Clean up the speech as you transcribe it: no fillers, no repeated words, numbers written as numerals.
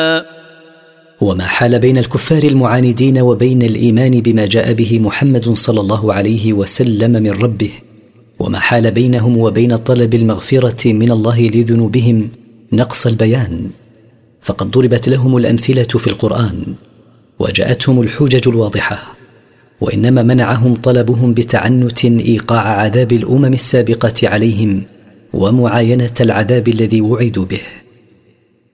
وما حال بين الكفار المعاندين وبين الإيمان بما جاء به محمد صلى الله عليه وسلم من ربه، وما حال بينهم وبين طلب المغفرة من الله لذنوبهم نقص البيان، فقد ضربت لهم الأمثلة في القرآن وجاءتهم الحجج الواضحة، وإنما منعهم طلبهم بتعنت إيقاع عذاب الأمم السابقة عليهم ومعاينة العذاب الذي وعدوا به.